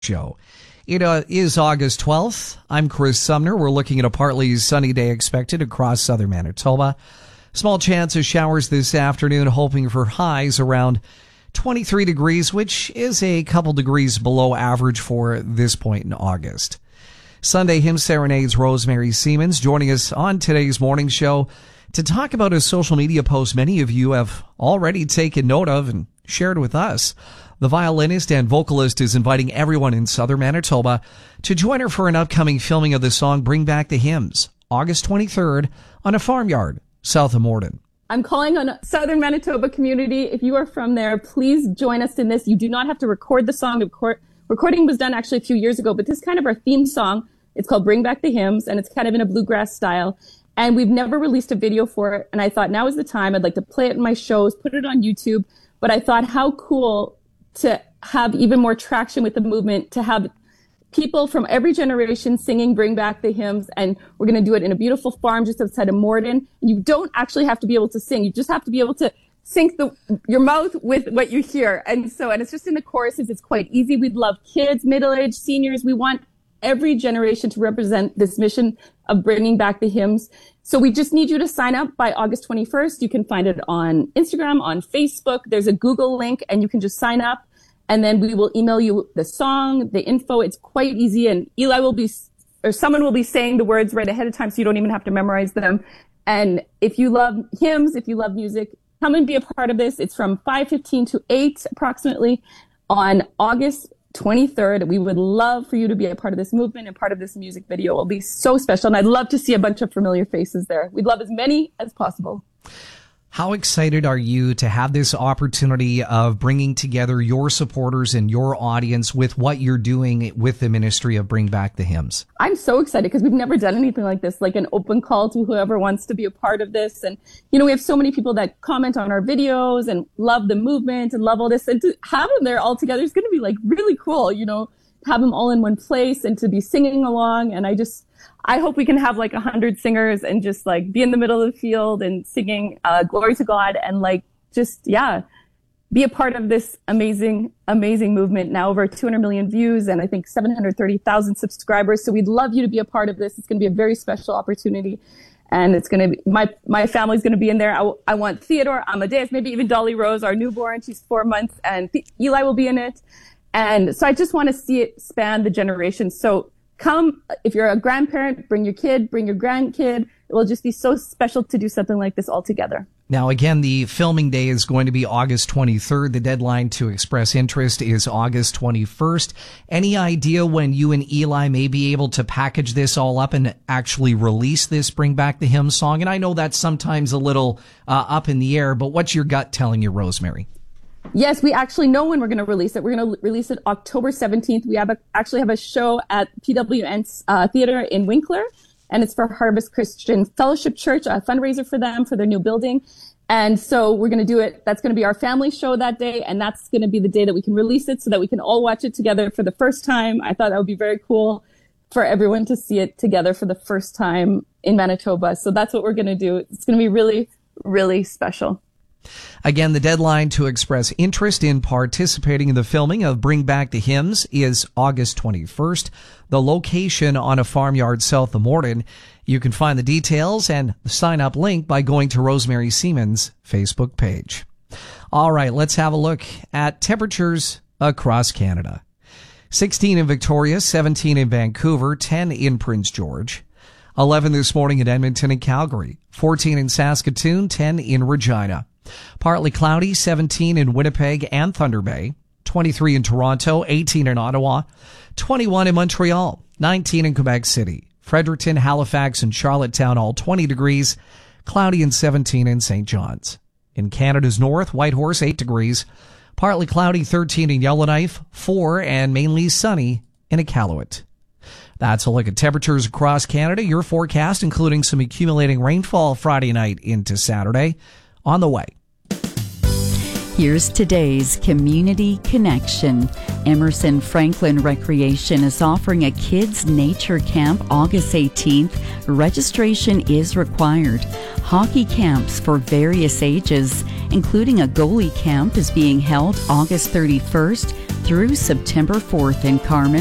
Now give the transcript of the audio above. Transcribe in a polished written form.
Show. It is August 12th. I'm Chris Sumner. We're looking at a partly sunny day expected across southern Manitoba. Small chance of showers this afternoon, hoping for highs around 23 degrees, which is a couple degrees below average for this point in August. Sunday Hymn Serenades Rosemary Siemens joining us on today's morning show to talk about a social media post many of you have already taken note of and shared with us. The violinist and vocalist is inviting everyone in southern Manitoba to join her for an upcoming filming of the song Bring Back the Hymns, August 23rd, on a farmyard south of Morden. I'm calling on southern Manitoba community. If you are from there, please join us in this. You do not have to record the song. Recording was done actually a few years ago, but this is kind of our theme song. It's called Bring Back the Hymns, and it's kind of in a bluegrass style. And we've never released a video for it. And I thought now is the time. I'd like to play it in my shows, put it on YouTube. But I thought how cool to have even more traction with the movement, to have people from every generation singing Bring Back the Hymns. And we're going to do it in a beautiful farm just outside of Morden. You don't actually have to be able to sing. You just have to be able to sync your mouth with what you hear. And it's just in the choruses. It's quite easy. We'd love kids, middle-aged, seniors. We want every generation to represent this mission of bringing back the hymns. So we just need you to sign up by August 21st. You can find it on Instagram, on Facebook. There's a Google link and you can just sign up and then we will email you the song, the info. It's quite easy and someone will be saying the words right ahead of time so you don't even have to memorize them. And if you love hymns, if you love music, come and be a part of this. It's from 5:15 to 8 approximately on August 23rd. We would love for you to be a part of this movement and part of this music video. It will be so special. And I'd love to see a bunch of familiar faces there. We'd love as many as possible. How excited are you to have this opportunity of bringing together your supporters and your audience with what you're doing with the ministry of Bring Back the Hymns? I'm so excited because we've never done anything like this, like an open call to whoever wants to be a part of this. And, we have so many people that comment on our videos and love the movement and love all this. And to have them there all together is going to be like really cool, have them all in one place and to be singing along. And I hope we can have like 100 singers and just like be in the middle of the field and singing glory to God and be a part of this amazing, amazing movement. Now over 200 million views and I think 730,000 subscribers. So we'd love you to be a part of this. It's going to be a very special opportunity. And it's going to be, my family's going to be in there. I want Theodore, Amadeus, maybe even Dolly Rose, our newborn. She's 4 months and Eli will be in it. And so I just want to see it span the generations. So come, if you're a grandparent, bring your kid, bring your grandkid. It will just be so special to do something like this all together. Now, again, the filming day is going to be August 23rd. The deadline to express interest is August 21st. Any idea when you and Eli may be able to package this all up and actually release this Bring Back the Hymn song? And I know that's sometimes a little up in the air, but what's your gut telling you, Rosemary? Yes, we actually know when we're going to release it. We're going to release it October 17th. We actually have a show at PWN's Theater in Winkler, and it's for Harvest Christian Fellowship Church, a fundraiser for them, for their new building. And so we're going to do it. That's going to be our family show that day, and that's going to be the day that we can release it so that we can all watch it together for the first time. I thought that would be very cool for everyone to see it together for the first time in Manitoba. So that's what we're going to do. It's going to be really, really special. Again, the deadline to express interest in participating in the filming of Bring Back the Hymns is August 21st. The location on a farmyard south of Morden. You can find the details and the sign-up link by going to Rosemary Siemens' Facebook page. All right, let's have a look at temperatures across Canada. 16 in Victoria, 17 in Vancouver, 10 in Prince George. 11 this morning in Edmonton and Calgary, 14 in Saskatoon, 10 in Regina. Partly cloudy, 17 in Winnipeg and Thunder Bay, 23 in Toronto, 18 in Ottawa, 21 in Montreal, 19 in Quebec City, Fredericton, Halifax, and Charlottetown, all 20 degrees, cloudy and 17 in St. John's. In Canada's north, Whitehorse, 8 degrees, partly cloudy, 13 in Yellowknife, 4 and mainly sunny in Iqaluit. That's a look at temperatures across Canada. Your forecast, including some accumulating rainfall Friday night into Saturday, on the way. Here's today's Community Connection. Emerson Franklin Recreation is offering a kids' nature camp August 18th. Registration is required. Hockey camps for various ages, including a goalie camp, is being held August 31st through September 4th in Carmen.